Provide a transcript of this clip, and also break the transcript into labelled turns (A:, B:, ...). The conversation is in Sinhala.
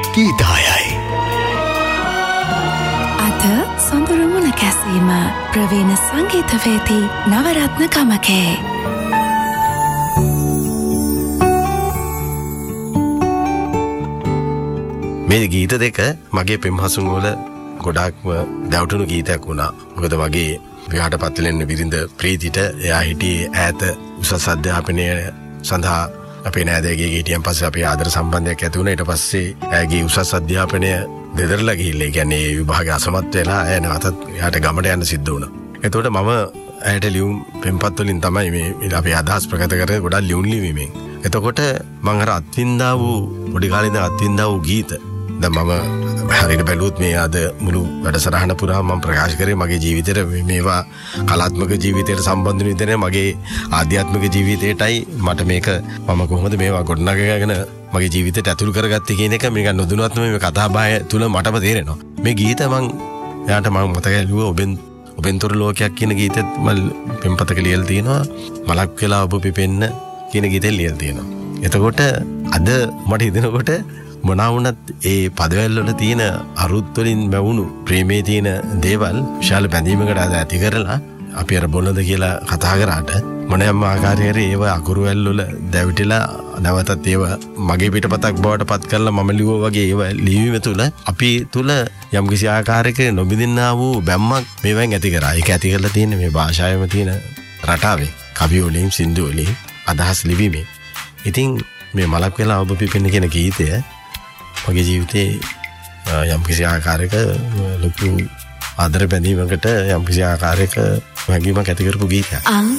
A: ගීතායයි.
B: අද සොඳුරු මුණ කැසීම ප්‍රවීණ සංගීතවේදී නවරත්න ගමකේ.
C: මේ ගීත දෙක මගේ පෙම්හසුන් වල ගොඩාක්ම දැවටුණු ගීතයක් වුණා. මොකද මගේ විවාහට පත්වෙන්න බිරිඳ ප්‍රීතිට එයා හිටියේ ඈත උසස් අධ්‍යාපනය සඳහා අපේ නෑදෑගේ හිටියන් පස්සේ අපේ ආදර සම්බන්ධයක් ඇති වුණා. ඊට පස්සේ ඇගේ උසස් අධ්‍යාපනය දෙදරලා ගිහිල්ලා ඒ කියන්නේ විභාගය අසමත් වෙලා එයා නැවතත් එයාට ගමට යන්න සිද්ධ වුණා. එතකොට මම ඇයට ලියුම් පෙම්පත් වලින් තමයි මේ අපේ අදහස් ප්‍රකට කරේ ගොඩක් ලියුම් ලිවීමෙන්. එතකොට මම අර අත්විඳා වූ පොඩි කාලේ ඉඳන් අත්විඳා වූ ගීත දැන් මම හරියට බැලුවොත් මේ අද මුළු වැඩසටහන පුරා මම ප්‍රකාශ කරේ මගේ ජීවිතේට මේවා කලාත්මක ජීවිතයට සම්බන්ධ වෙන මගේ ආධ්‍යාත්මික ජීවිතයටයි මට මේක මම කොහොමද මේවා ගොඩනගාගෙන මගේ ජීවිතයට ඇතුළු කරගත්තේ කියන එක මේක නොදුනත්ම මේ කතා බහ තුල මටම තේරෙනවා. මේ ගීත මම එයාට මම මතකයි ලිව්ව ඔබෙන්තර ලෝකයක් කියන ගීතෙත් මම පෙම්පතක ලියලා තියෙනවා. මලක් වෙලා ඔබ පිපෙන්න කියන ගීතෙත් ලියලා තියෙනවා. එතකොට අද මට හිතෙනකොට මොනවා වුණත් ඒ පදවැල් වල තියෙන අරුත් වලින් මැවුණු ප්‍රේමයේ තියෙන දේවල් විශාල බැඳීමකට ඇති කරලා අපි අර බොනද කියලා කතා කරාට මොනෑම ආකාරයකට ඒව අකුරු වැල් වල දැවිටිලා නැවතත් ඒව මගේ පිටපතක් බවට පත් කරලා මම ලිව්වා වගේ ඒව ලිවීම තුළ අපි තුළ යම්කිසි ආකාරයක නොබිඳින්නා වූ බැම්මක් මේවෙන් ඇති කරා. ඒක ඇති කරලා තියෙන මේ භාෂාවෙම තියෙන රටාවේ කවි වලින් සින්දු වලින් අදහස් ලිවීමෙන්. ඉතින් මේ මලක් වෙලා ඔබ පිපෙන්න කියන ගීතය මගේ ජීවිතේ යම්කිසි ආකාරයක ලොකු ආදර බැඳීමකට යම්කිසි ආකාරයක වගකීමක් ඇති කරපු ගීතයක්.